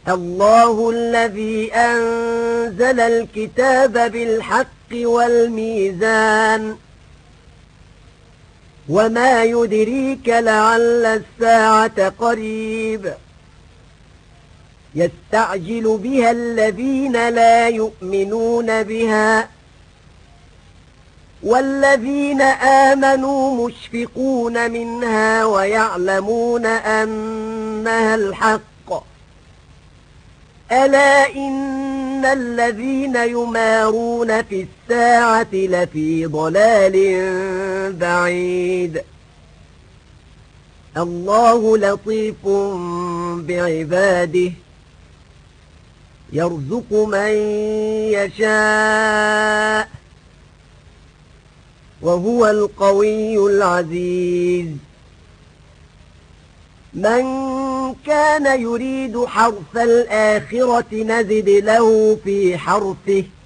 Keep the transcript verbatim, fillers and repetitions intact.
الله الذي أنزل الكتاب بالحق والميزان وما يدريك لعل الساعة قريب يستعجل بها الذين لا يؤمنون بها والذين آمنوا مشفقون منها ويعلمون أنها الحق ألا إن الذين يمارون في الساعة لفي ضلال بعيد الله لطيف بعباده يرزق من يشاء وهو القوي العزيز من كان يريد حرث الآخرة نزد له في حرثه